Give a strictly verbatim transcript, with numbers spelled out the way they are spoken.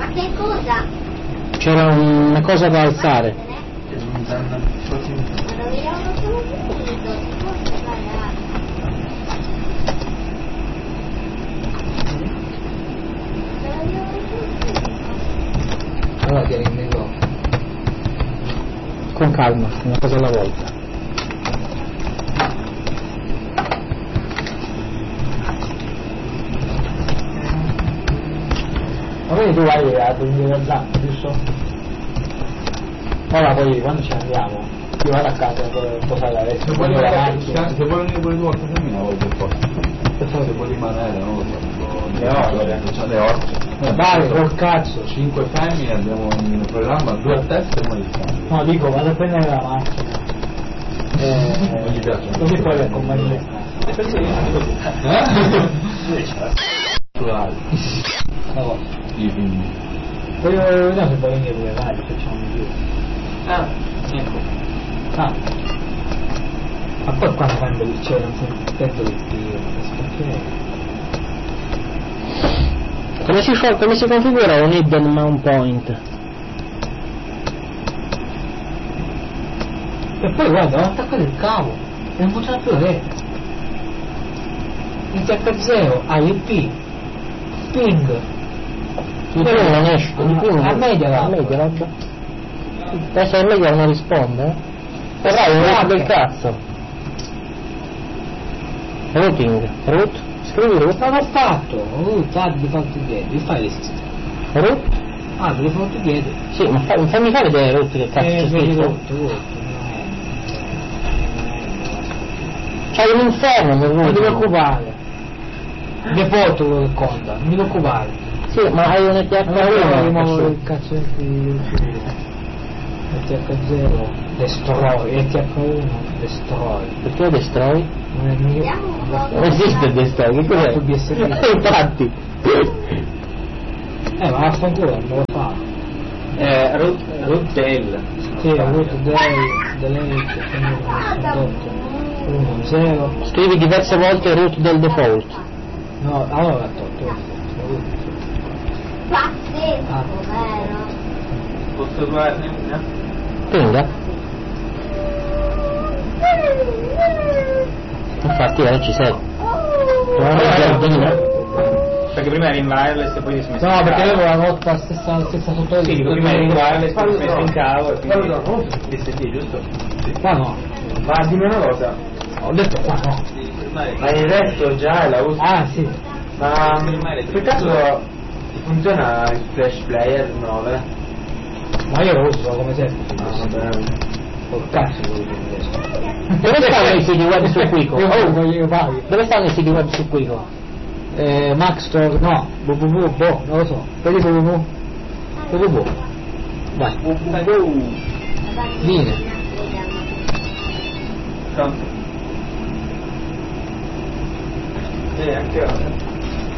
Ma che cosa? C'era una cosa da alzare. Ma lo vediamo solo subito, si può sbagliare. Allora tieni il microfono. Con calma, una cosa alla volta. Ma quindi tu vai a prendere la zampa, giusto? Ora poi quando ci andiamo, io vado a casa per posare la veste, Se vuoi prendo la venire macchina. se vuoi venire pure tu a casa mia, voglio per forza. Se vuoi rimanere, non lo so. Le orce. C'è le orce. Eh, vale, col cazzo. Cinque femmine, abbiamo in programma due a testa e una di cane. No, dico, vado a prendere la macchina. Non gli Eh, piace. così poi le compagnie. Naturale. No, Io quindi. poi vediamo se puoi venire pure, vai, facciamo un giro. Ah, ecco. Ah. Ma poi quando quando c'è non si penso che ti Come si fa, come si configura un hidden mount point? E poi guarda, ho attaccato il cavo e non funziona più la rete. In T H zero, A I P, ping. Di più non esce, di più non A media a media roba. Adesso a media non risponde, eh? Però è un root del cazzo. Routing, root, scrivi root. Ma l'ho fatto, root, add default together, il file esiste. Root? Add default together. Sì, ma fa, fammi fare vedere root che cazzo c'è Eh, vedi scritto. root, root. C'hai un inferno nel Non root. ti preoccupare. Default quello che conta, non ti preoccupare. Sì, ma hai un E T H Allora rimuovo uno. il cazzo di E T H zero, destroy, E T H uno, destroy. Perché destroy? Non è mio. Vediamo un po'. Non esiste destroy, che cos'è? Fatto B S D. Infatti. Eh, ma vaffanculo, non me lo fa. Eh, root, root tail. Sì, root day, delete, condotto, uno, zero. Scrivi diverse volte root del default. No, allora l'ha tolto. Pazzesco, Ah. vero? Posso provarne una? Pinga. Infatti ora ci sei. Guarda il giardino. Perché prima eri in wireless e poi ti sei messo No, in perché cavo. avevo la volta stessa, stessa sotto Sì, dico prima eri in wireless, poi ti sei messo in cavo e quindi B S D, giusto? Qua no, Ma dimmi una cosa, ho detto qua no. ma hai detto già e la usi? Ah sì, Ma per caso ti funziona il Flash Player nove? ma io lo uso come sempre. Ah, vabbè. Col cazzo lo uso adesso. Dove stanno i siti web su Quico? Io Oh, non glielo paghi. dove stanno i siti web su Quico? Eh, Maxtor, no, www, boh, non lo so. Vedi www? www. Vai, vieni. Pronto? Sì, anche io.